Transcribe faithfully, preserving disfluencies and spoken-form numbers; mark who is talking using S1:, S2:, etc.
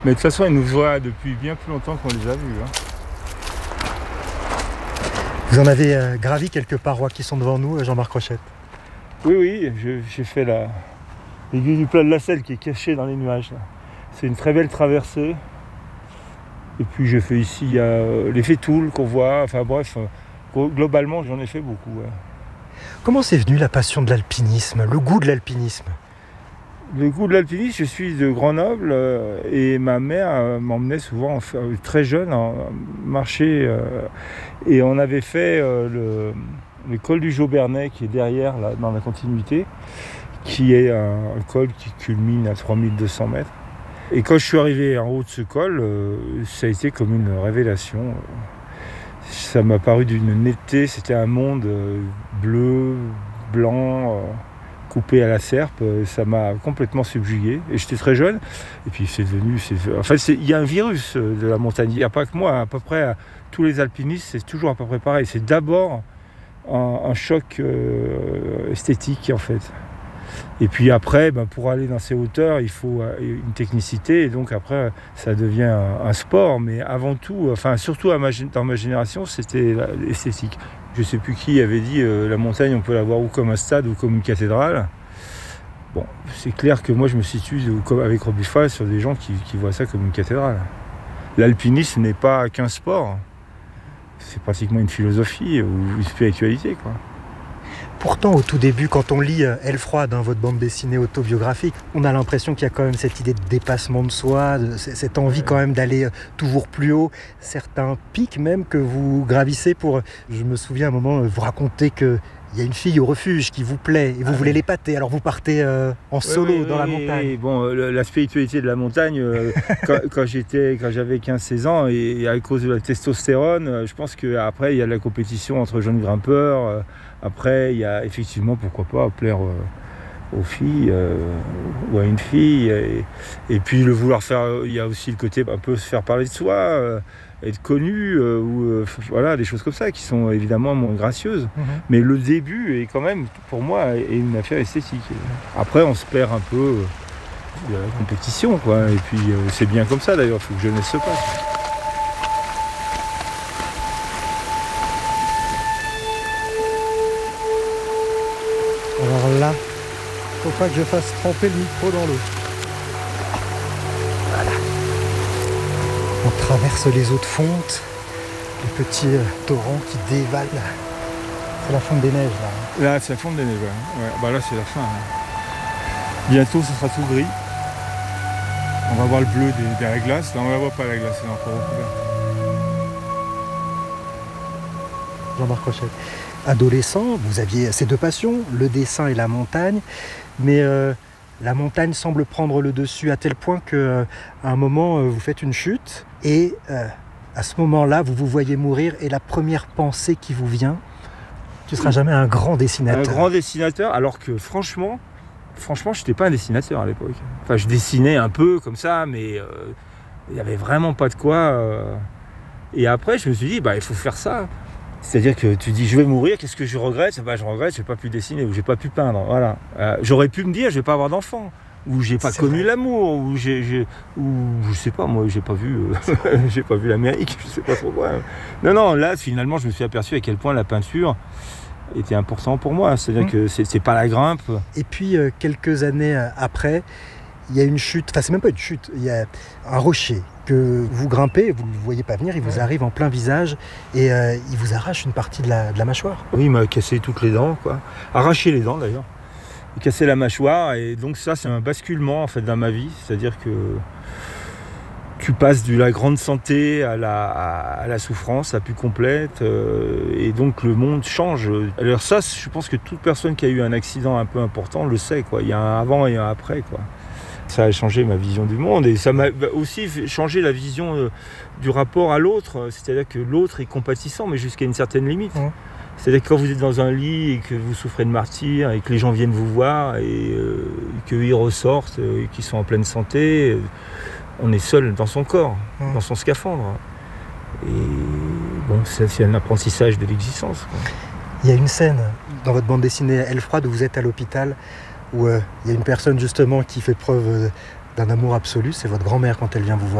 S1: Mais de toute façon, ils nous voient depuis bien plus longtemps qu'on les a vus. Hein.
S2: Vous en avez euh, gravi quelques parois qui sont devant nous, Jean-Marc Rochette.
S1: Oui, oui, je, j'ai fait la, l'aiguille du plat de la Selle qui est cachée dans les nuages. Là. C'est une très belle traversée. Et puis j'ai fait ici il y a l'effet Toul qu'on voit. Enfin bref, globalement, j'en ai fait beaucoup. Ouais.
S2: Comment c'est venu la passion de l'alpinisme, le goût de l'alpinisme ?
S1: Le goût de l'alpinisme, je suis de Grenoble euh, et ma mère euh, m'emmenait souvent euh, très jeune en marcher euh, et on avait fait euh, le, le col du Jaubernais qui est derrière là, dans la continuité, qui est un, un col qui culmine à trois mille deux cents mètres. Et quand je suis arrivé en haut de ce col, euh, ça a été comme une révélation. Ça m'a paru d'une netteté, c'était un monde euh, bleu, blanc. Euh, coupé à la serpe, ça m'a complètement subjugué. Et j'étais très jeune. Et puis c'est devenu... C'est, enfin, c'est, il y a un virus de la montagne. Il n'y a pas que moi. À peu près, tous les alpinistes, c'est toujours à peu près pareil. C'est d'abord un, un choc euh, esthétique, en fait. Et puis après, ben, pour aller dans ces hauteurs, il faut une technicité. Et donc après, ça devient un, un sport. Mais avant tout, enfin surtout à ma, dans ma génération, c'était l'esthétique. Je ne sais plus qui avait dit euh, la montagne, on peut la voir ou comme un stade ou comme une cathédrale. Bon, c'est clair que moi, je me situe comme avec Robifal sur des gens qui, qui voient ça comme une cathédrale. L'alpinisme n'est pas qu'un sport. C'est pratiquement une philosophie ou une spiritualité, quoi.
S2: Pourtant, au tout début, quand on lit Aile froide, hein, votre bande dessinée autobiographique, on a l'impression qu'il y a quand même cette idée de dépassement de soi, de, cette envie quand même d'aller toujours plus haut, certains pics même que vous gravissez pour... Je me souviens à un moment, vous racontez qu'il y a une fille au refuge qui vous plaît et vous ah, voulez oui. l'épater, alors vous partez euh, en solo
S1: oui, oui,
S2: dans
S1: oui,
S2: la montagne.
S1: Oui, bon, le, la spiritualité de la montagne, euh, quand, quand, j'étais, quand j'avais quinze seize ans, et, et à cause de la testostérone, euh, je pense qu'après, il y a de la compétition entre jeunes grimpeurs. Euh, Après, il y a effectivement, pourquoi pas, plaire euh, aux filles euh, ou à une fille. Et, et puis, le vouloir faire, il y a aussi le côté un peu se faire parler de soi, euh, être connu, euh, ou euh, voilà, des choses comme ça qui sont évidemment moins gracieuses. Mm-hmm. Mais le début est quand même, pour moi, est une affaire esthétique. Après, on se perd un peu de la compétition, quoi. Et puis, euh, c'est bien comme ça d'ailleurs, il faut que jeunesse se passe.
S2: Alors là, il ne faut pas que je fasse tremper le micro dans l'eau. Voilà. On traverse les eaux de fonte, les petits euh, torrents qui dévalent. C'est la fonte des neiges là.
S1: Là, c'est la fonte des neiges, ouais. Ouais. Bah là, c'est la fin. Hein. Bientôt, ça sera tout gris. On va voir le bleu des, de la glace. Là, on ne la voit pas la glace, elle est encore recouverte.
S2: Jean-Marc Rochette. Adolescent, vous aviez ces deux passions, le dessin et la montagne, mais euh, la montagne semble prendre le dessus à tel point qu'à euh, un moment, euh, vous faites une chute et euh, à ce moment-là, vous vous voyez mourir et la première pensée qui vous vient, tu ne seras jamais un grand dessinateur.
S1: Un grand dessinateur, alors que franchement, franchement, je n'étais pas un dessinateur à l'époque. Enfin, je dessinais un peu comme ça, mais euh, il n'y avait vraiment pas de quoi. Euh... Et après, je me suis dit, bah, il faut faire ça. C'est-à-dire que tu dis, je vais mourir, qu'est-ce que je regrette ? Bah, je regrette, je n'ai pas pu dessiner ou je n'ai pas pu peindre. Voilà. Euh, j'aurais pu me dire, je ne vais pas avoir d'enfant, ou j'ai pas c'est connu vrai. L'amour, ou j'ai, j'ai, ou je sais pas, moi, j'ai pas vu, euh, j'ai pas vu l'Amérique, je sais pas trop quoi. Non, non, là, finalement, je me suis aperçu à quel point la peinture était important pour moi. C'est-à-dire mmh. que c'est, c'est pas la grimpe.
S2: Et puis euh, quelques années après, il y a une chute. Enfin, c'est même pas une chute. Il y a un rocher que vous grimpez, vous ne le voyez pas venir, il vous ouais. arrive en plein visage et euh, il vous arrache une partie de la, de la mâchoire.
S1: Oui, il m'a cassé toutes les dents, quoi. Arraché les dents d'ailleurs. Il cassait la mâchoire et donc ça, c'est un basculement en fait dans ma vie. C'est-à-dire que tu passes de la grande santé à la, à la souffrance la plus complète euh, et donc le monde change. Alors ça, je pense que toute personne qui a eu un accident un peu important le sait, quoi. Il y a un avant et un après, quoi. Ça a changé ma vision du monde et ça m'a aussi changé la vision euh, du rapport à l'autre. C'est-à-dire que l'autre est compatissant, mais jusqu'à une certaine limite. Mmh. C'est-à-dire que quand vous êtes dans un lit et que vous souffrez de martyre et que les gens viennent vous voir et euh, qu'ils ressortent et qu'ils sont en pleine santé, on est seul dans son corps, mmh. dans son scaphandre. Et bon, c'est, c'est un apprentissage de l'existence, quoi.
S2: Il y a une scène dans votre bande dessinée Aile froide où vous êtes à l'hôpital où il euh, y a une personne justement qui fait preuve d'un amour absolu, c'est votre grand-mère quand elle vient vous voir.